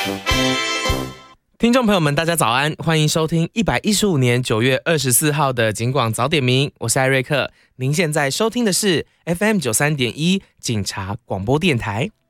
听众朋友们，大家早安，欢迎收听115年9月24号的警广早点名，我是艾瑞克。您现在收听的是 FM 93.1警察广播电台。